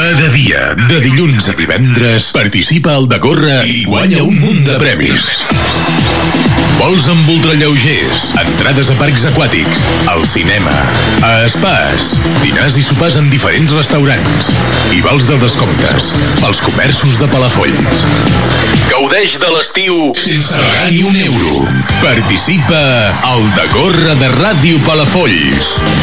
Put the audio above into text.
Cada dia, de dilluns a divendres, participa al Dagorra i guanya un munt de premis. Vols amb ultralleugers, entrades a parcs aquàtics, al cinema, a spas, dinars i sopars en diferents restaurants i vals de descomptes pels comerços de Palafolls. Gaudeix de l'estiu sense pagar ni un euro. Participa al Dagorra de Ràdio Palafolls.